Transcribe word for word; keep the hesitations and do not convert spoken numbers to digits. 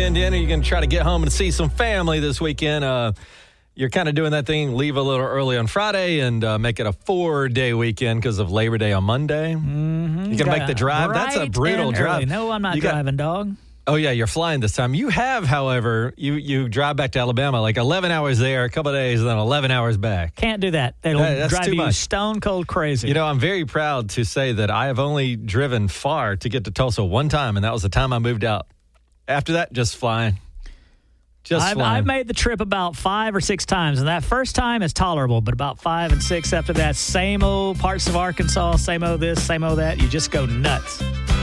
weekend in? Are you going to try to get home and see some family this weekend? Uh, you're kind of doing that thing, leave a little early on Friday and uh, make it a four-day weekend because of Labor Day on Monday. Mm-hmm. You can make the drive. That's a brutal drive. No, I'm not you driving, got, dog. Oh, yeah, you're flying this time. You have, however, you, you drive back to Alabama, like eleven hours there, a couple of days, and then eleven hours back. Can't do that. It'll that, drive you much. much. stone cold crazy. You know, I'm very proud to say that I have only driven far to get to Tulsa one time, and that was the time I moved out. After that, just flying. Just I've, flying. I've made the trip about five or six times, and that first time is tolerable, but about five and six after that, same old parts of Arkansas, same old this, same old that. You just go nuts.